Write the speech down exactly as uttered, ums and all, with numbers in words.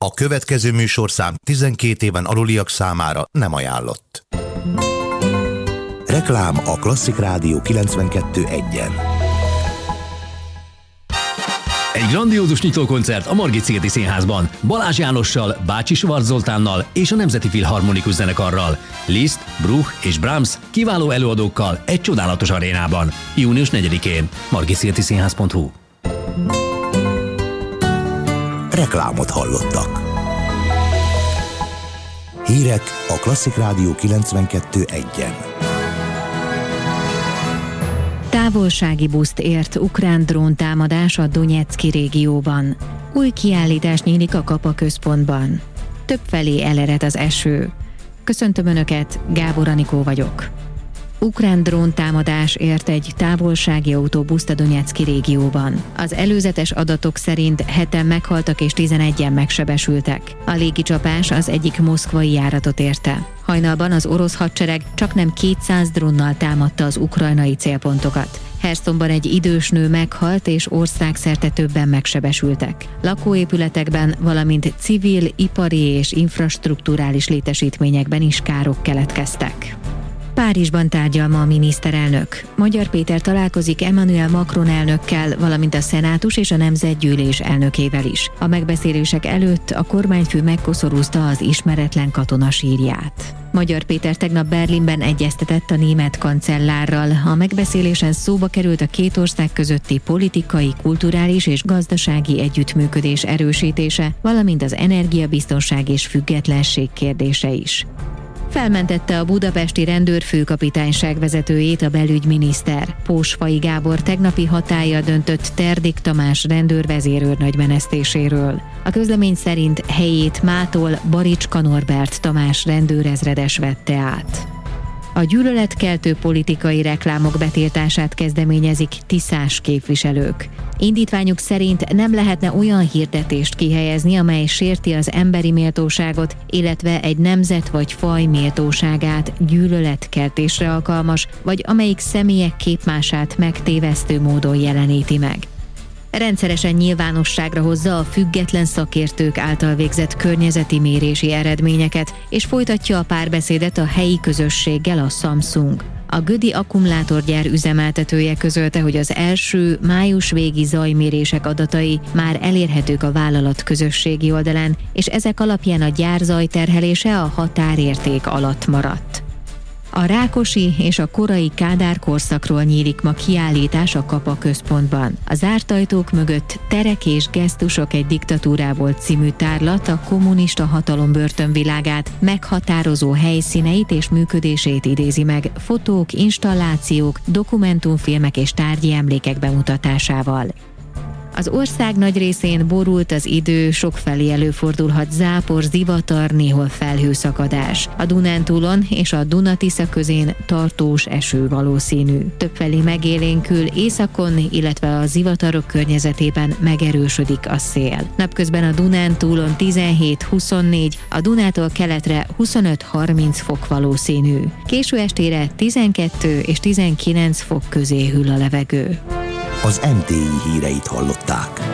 A következő műsorszám tizenkét éven aluliak számára nem ajánlott. Reklám a Klasszik Rádió kilencvenkettő egyen. Egy grandiózus nyitókoncert a Margit-szigeti Színházban. Balázs Jánossal, Bácsi Schwarz Zoltánnal és a Nemzeti Filharmonikus Zenekarral. Liszt, Bruch és Brahms kiváló előadókkal egy csodálatos arénában. június negyedikén. margit-szigeti színház pont hu. Reklámot hallottak. Hírek a Klasszik Rádió kilencvenkettő egyen. Távolsági buszt ért ukrán dróntámadás a Donetszki régióban. Új kiállítás nyílik a Kapa központban. Többfelé elered az eső. Köszöntöm Önöket, Gábor Anikó vagyok. Ukrán dróntámadás ért egy távolsági autóbuszt a Donetszki régióban. Az előzetes adatok szerint heten meghaltak és tizenegyen megsebesültek. A légicsapás az egyik moszkvai járatot érte. Hajnalban az orosz hadsereg csaknem kétszáz drónnal támadta az ukrajnai célpontokat. Hersonban egy idős nő meghalt és országszerte többen megsebesültek. Lakóépületekben, valamint civil, ipari és infrastrukturális létesítményekben is károk keletkeztek. Párizsban tárgyal ma a miniszterelnök. Magyar Péter találkozik Emmanuel Macron elnökkel, valamint a Szenátus és a Nemzetgyűlés elnökével is. A megbeszélések előtt a kormányfő megkoszorúzta az ismeretlen katona sírját. Magyar Péter tegnap Berlinben egyeztetett a német kancellárral. A megbeszélésen szóba került a két ország közötti politikai, kulturális és gazdasági együttműködés erősítése, valamint az energiabiztonság és függetlenség kérdése is. Felmentette a budapesti rendőrfőkapitányság vezetőjét a belügyminiszter. Pósfai Gábor tegnapi hatállyal döntött Terdik Tamás rendőrvezérőrnagy menesztéséről. A közlemény szerint helyét mától Baricska Norbert Tamás rendőrezredes vette át. A gyűlöletkeltő politikai reklámok betiltását kezdeményezik tiszás képviselők. Indítványuk szerint nem lehetne olyan hirdetést kihelyezni, amely sérti az emberi méltóságot, illetve egy nemzet vagy faj méltóságát, gyűlöletkeltésre alkalmas, vagy amelyik személyek képmását megtévesztő módon jeleníti meg. Rendszeresen nyilvánosságra hozza a független szakértők által végzett környezeti mérési eredményeket, és folytatja a párbeszédet a helyi közösséggel a Samsung. A Gödi akkumulátorgyár üzemeltetője közölte, hogy az első május végi zajmérések adatai már elérhetők a vállalat közösségi oldalán, és ezek alapján a gyár zajterhelése a határérték alatt maradt. A Rákosi és a korai Kádár korszakról nyílik ma kiállítás a Kapa központban. A zárt ajtók mögött Terek és gesztusok egy diktatúrából című tárlat a kommunista hatalom börtönvilágát, meghatározó helyszíneit és működését idézi meg fotók, installációk, dokumentumfilmek és tárgyi emlékek bemutatásával. Az ország nagy részén borult az idő, sokfelé előfordulhat zápor, zivatar, néhol felhőszakadás. A Dunántúlon és a Duna-Tisza közén tartós eső valószínű. Többfelé megélénkül északon, illetve a zivatarok környezetében megerősödik a szél. Napközben a Dunántúlon tizenhét-huszonnégy, a Dunától keletre huszonöt-harminc fok valószínű. Késő estére tizenkettő és tizenkilenc fok közé hűl a levegő. Az em té i híreit hallották.